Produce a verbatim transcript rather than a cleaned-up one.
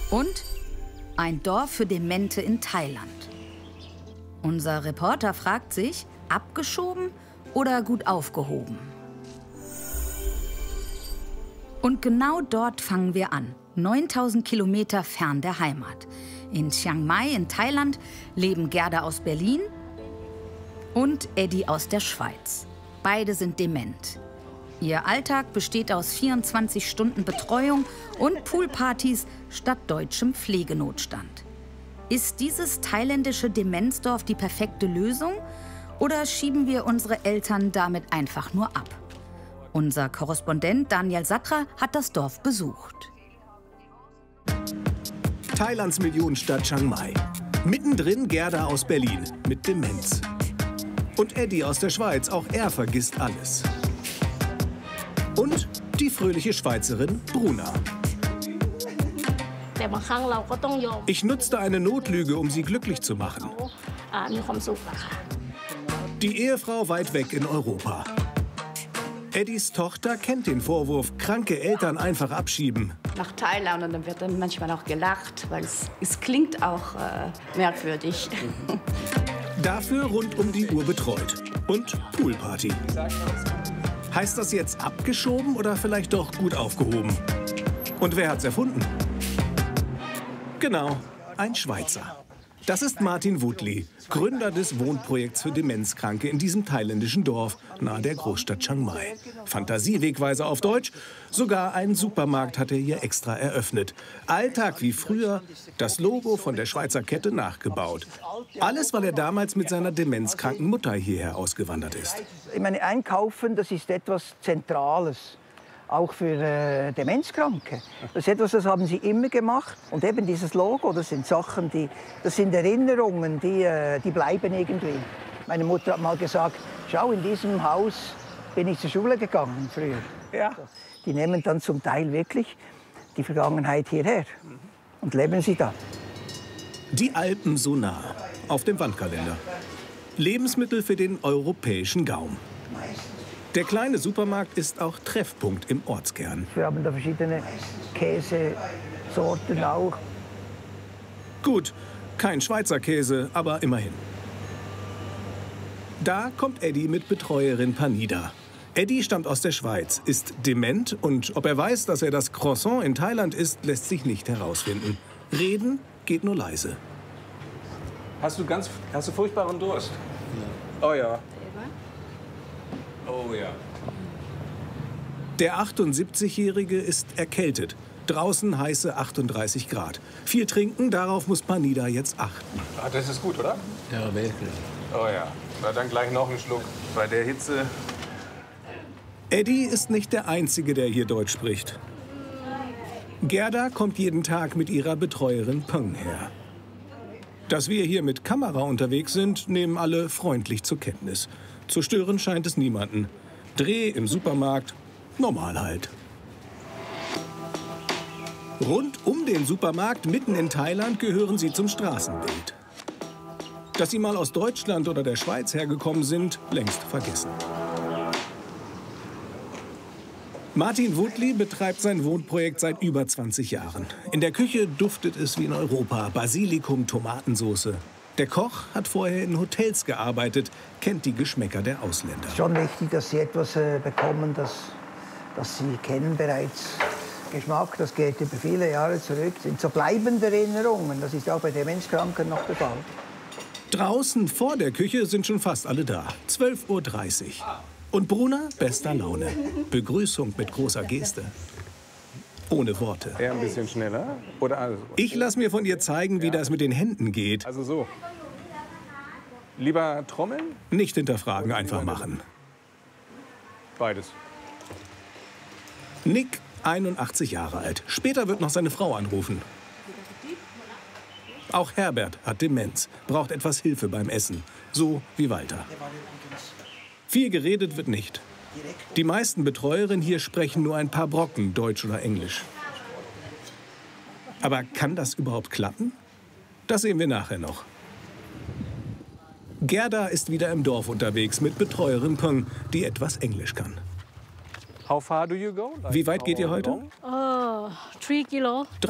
Und ein Dorf für Demente in Thailand. Unser Reporter fragt sich, abgeschoben oder gut aufgehoben? Und genau dort fangen wir an, neuntausend Kilometer fern der Heimat. In Chiang Mai in Thailand leben Gerda aus Berlin und Eddie aus der Schweiz. Beide sind dement. Ihr Alltag besteht aus vierundzwanzig Stunden Betreuung und Poolpartys statt deutschem Pflegenotstand. Ist dieses thailändische Demenzdorf die perfekte Lösung oder schieben wir unsere Eltern damit einfach nur ab? Unser Korrespondent Daniel Satra hat das Dorf besucht. Thailands Millionenstadt Chiang Mai. Mittendrin Gerda aus Berlin mit Demenz. Und Eddie aus der Schweiz, auch er vergisst alles. Und die fröhliche Schweizerin Bruna. Ich nutzte eine Notlüge, um sie glücklich zu machen. Die Ehefrau weit weg in Europa. Eddies Tochter kennt den Vorwurf, kranke Eltern einfach abschieben. Nach Thailand und dann wird dann manchmal auch gelacht, weil es, es klingt auch äh, merkwürdig. Dafür rund um die Uhr betreut. Und Poolparty. Heißt das jetzt abgeschoben oder vielleicht doch gut aufgehoben? Und wer hat's erfunden? Genau, ein Schweizer. Das ist Martin Woodley, Gründer des Wohnprojekts für Demenzkranke in diesem thailändischen Dorf nahe der Großstadt Chiang Mai. Fantasiewegweiser auf Deutsch, sogar einen Supermarkt hat er hier extra eröffnet. Alltag wie früher, das Logo von der Schweizer Kette nachgebaut. Alles, weil er damals mit seiner demenzkranken Mutter hierher ausgewandert ist. Ich meine, Einkaufen, das ist etwas Zentrales. Auch für äh, Demenzkranke. Das ist etwas, das haben sie immer gemacht. Und eben dieses Logo, das sind Sachen, die, das sind Erinnerungen, die, äh, die bleiben irgendwie. Meine Mutter hat mal gesagt, schau, in diesem Haus bin ich zur Schule gegangen früher. Ja. Die nehmen dann zum Teil wirklich die Vergangenheit hierher und leben sie da. Die Alpen so nah, auf dem Wandkalender. Lebensmittel für den europäischen Gaumen. Der kleine Supermarkt ist auch Treffpunkt im Ortskern. Wir haben da verschiedene Käsesorten auch. Gut, kein Schweizer Käse, aber immerhin. Da kommt Eddie mit Betreuerin Panida. Eddie stammt aus der Schweiz, ist dement und ob er weiß, dass er das Croissant in Thailand isst, lässt sich nicht herausfinden. Reden geht nur leise. Hast du ganz, hast du furchtbaren Durst? Ja. Oh ja. Oh ja. Der achtundsiebzigjährige ist erkältet. Draußen heiße achtunddreißig Grad. Viel trinken, darauf muss Panida jetzt achten. Ah, das ist gut, oder? Ja, wirklich. Oh ja. Na, dann gleich noch einen Schluck. Bei der Hitze. Eddie ist nicht der Einzige, der hier Deutsch spricht. Gerda kommt jeden Tag mit ihrer Betreuerin Peng her. Dass wir hier mit Kamera unterwegs sind, nehmen alle freundlich zur Kenntnis. Zu stören scheint es niemanden. Dreh im Supermarkt, normal halt. Rund um den Supermarkt, mitten in Thailand, gehören sie zum Straßenbild. Dass sie mal aus Deutschland oder der Schweiz hergekommen sind, längst vergessen. Martin Woodley betreibt sein Wohnprojekt seit über zwanzig Jahren. In der Küche duftet es wie in Europa, Basilikum, Tomatensauce. Der Koch hat vorher in Hotels gearbeitet, kennt die Geschmäcker der Ausländer. Es ist schon wichtig, dass sie etwas äh, bekommen, das, das sie kennen bereits. Geschmack, das geht über viele Jahre zurück. Das sind so bleibende Erinnerungen. Das ist auch bei Demenzkranken noch der Fall. Draußen vor der Küche sind schon fast alle da. zwölf Uhr dreißig. Und Bruna bester Laune. Begrüßung mit großer Geste. Ohne Worte. Eher ein bisschen schneller? Oder also? Ich lasse mir von ihr zeigen, wie ja. das mit den Händen geht. Also so. Lieber trommeln? Nicht hinterfragen, einfach machen. Beides. Nick, einundachtzig Jahre alt. Später wird noch seine Frau anrufen. Auch Herbert hat Demenz, braucht etwas Hilfe beim Essen. So wie Walter. Viel geredet wird nicht. Die meisten Betreuerinnen hier sprechen nur ein paar Brocken Deutsch oder Englisch. Aber kann das überhaupt klappen? Das sehen wir nachher noch. Gerda ist wieder im Dorf unterwegs mit Betreuerin Peng, die etwas Englisch kann. How far do you go? Like, Wie weit geht ihr heute? Uh, three kilo.